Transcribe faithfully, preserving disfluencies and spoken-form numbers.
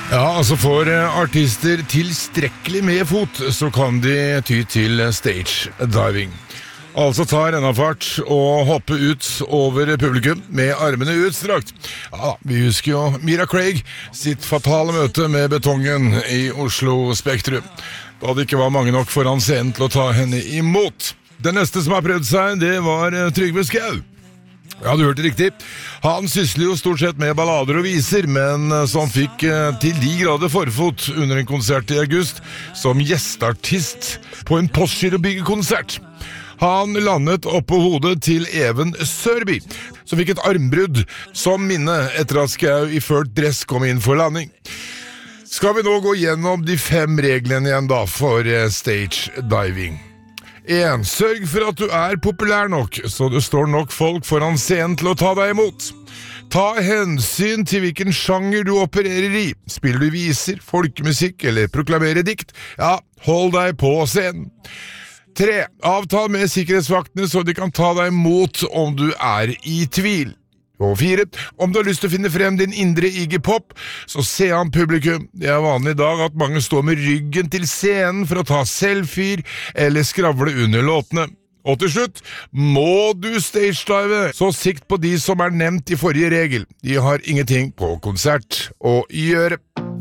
Ja, altså for artister tilstrekkelig med fot, så kan de ty til stage diving. Altså ta rennafart og hoppe ut over publikum med armene utstrakt. Ja, vi husker jo Mira Craig sitt fatale møte med betongen i Oslo Spektrum, da det ikke var mange nok foran scenen til å ta henne imot. Den neste som har prøvd seg, det var Trygve Skau. Ja, du hørte riktig. Han sysler jo stort sett med ballader og viser, men som fikk til de grader forfot under en konsert i august som gjesteartist på en Postgirobygget-konsert. Han landet oppå hodet til Even Sørby, som fikk et armbrudd som minne etter at Skau i ført dress kom inn for landing. Skal vi nå gå gjennom de fem reglene igjen da for stage diving? en. Sørg for at du er populær nok, så det står nok folk foran scenen til å ta deg imot. Ta hensyn til hvilken sjanger du opererer i. Spiller du viser, folkemusikk eller proklamerer dikt? Ja, hold deg på scenen. tre. Avtal med sikkerhetsvaktene så de kan ta deg imot om du er i tvil. Og fire. Om du har lyst til å finne frem din indre Iggy Pop, så se an publikum. Det er vanlig i dag at mange står med ryggen til scenen for å ta selfier eller skravle under låtene. Og til slutt, må du stagedive, så sikt på de som er nevnt i forrige regel. De har ingenting på konsert å gjøre.